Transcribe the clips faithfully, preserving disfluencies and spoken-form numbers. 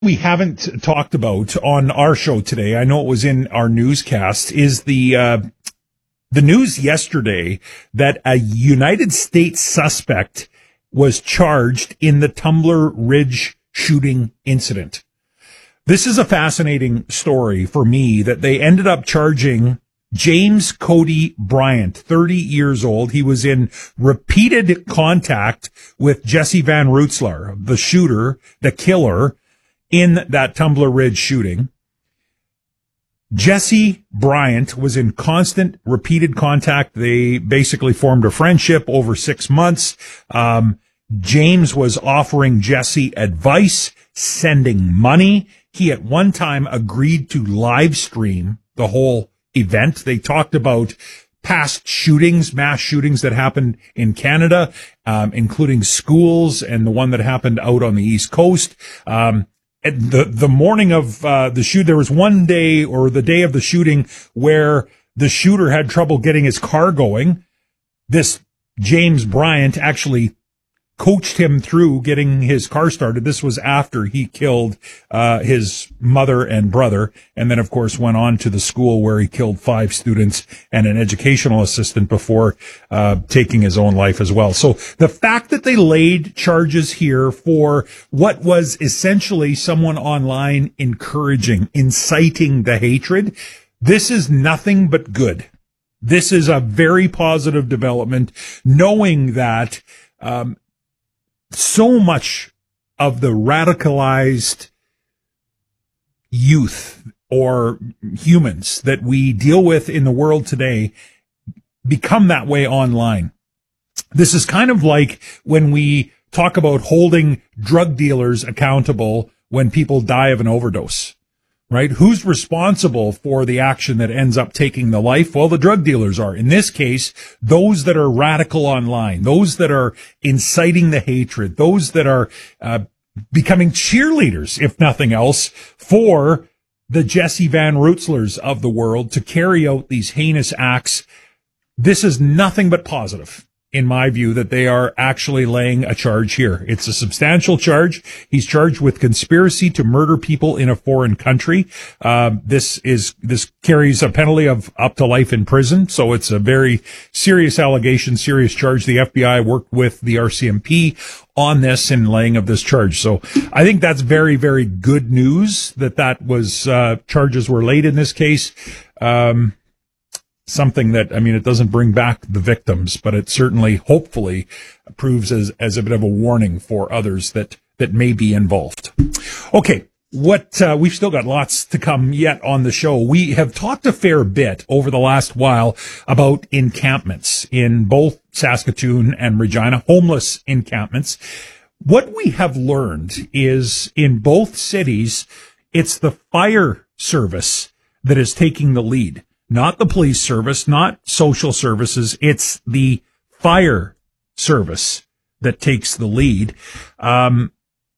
We haven't talked about on our show today, I know it was in our newscast, is the uh, the news yesterday that a United States suspect was charged in the Tumbler Ridge shooting incident. This is a fascinating story for me, that they ended up charging James Cody Bryant, thirty years old. He was in repeated contact with Jesse Van Rootselaar, the shooter, the killer, in that Tumbler Ridge shooting. Jesse Bryant was in constant, repeated contact. They basically formed a friendship over six months. Um, James was offering Jesse advice, sending money. He at one time agreed to live stream the whole event. They talked about past shootings, mass shootings that happened in Canada, um, including schools and the one that happened out on the East Coast. Um, At the, the morning of uh, the shoot, there was one day or the day of the shooting where the shooter had trouble getting his car going. This James Bryant actually coached him through getting his car started. This was after he killed uh, his mother and brother, and then, of course, went on to the school where he killed five students and an educational assistant before uh, taking his own life as well. So the fact that they laid charges here for what was essentially someone online encouraging, inciting the hatred, this is nothing but good. This is a very positive development, knowing that um, so much of the radicalized youth or humans that we deal with in the world today become that way online. This is kind of like when we talk about holding drug dealers accountable when people die of an overdose, right? Who's responsible for the action that ends up taking the life? Well, the drug dealers are. In this case, those that are radical online, those that are inciting the hatred, those that are uh, becoming cheerleaders, if nothing else, for the Jesse Van Rootselaars of the world to carry out these heinous acts. This is nothing but positive, in my view, that they are actually laying a charge here. It's a substantial charge. He's charged with conspiracy to murder people in a foreign country. Uh, this is, this carries a penalty of up to life in prison. So it's a very serious allegation, serious charge. The F B I worked with the R C M P on this in laying of this charge. So I think that's very, very good news that that was, uh, charges were laid in this case. Um, Something that, I mean, it doesn't bring back the victims, but it certainly, hopefully, proves as, as a bit of a warning for others that, that may be involved. Okay. What, uh, we've still got lots to come yet on the show. We have talked a fair bit over the last while about encampments in both Saskatoon and Regina, homeless encampments. What we have learned is in both cities, it's the fire service that is taking the lead. Not the police service, not social services. It's the fire service that takes the lead. Um,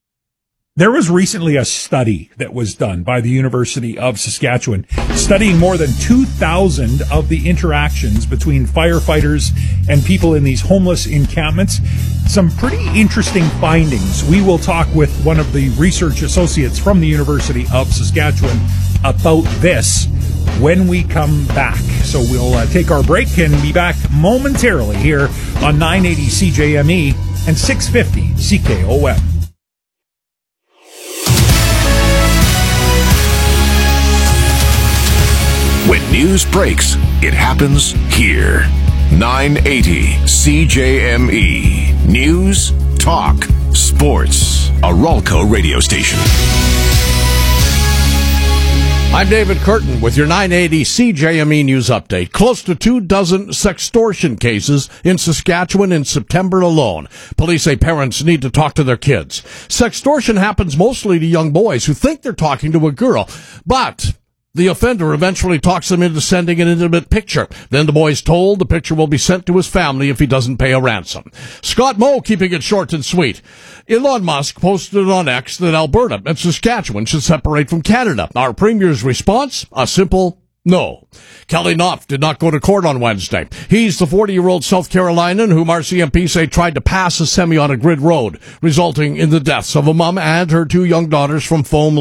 there was recently a study that was done by the University of Saskatchewan, studying more than two thousand of the interactions between firefighters and people in these homeless encampments. Some pretty interesting findings. We will talk with one of the research associates from the University of Saskatchewan about this when we come back. So we'll uh, take our break and be back momentarily here on nine eighty C J M E and six fifty C K O M. When news breaks, it happens here. nine eighty C J M E. News, talk, sports. A Ralco radio station. I'm David Curtin with your nine eighty C J M E News Update. Close to two dozen sextortion cases in Saskatchewan in September alone. Police say parents need to talk to their kids. Sextortion happens mostly to young boys who think they're talking to a girl, but the offender eventually talks them into sending an intimate picture. Then the boy's told the picture will be sent to his family if he doesn't pay a ransom. Scott Moe keeping it short and sweet. Elon Musk posted on X that Alberta and Saskatchewan should separate from Canada. Our premier's response? A simple No. Kelly Knopf did not go to court on Wednesday. He's the forty-year-old South Carolinian whom R C M P say tried to pass a semi on a grid road, resulting in the deaths of a mom and her two young daughters from foam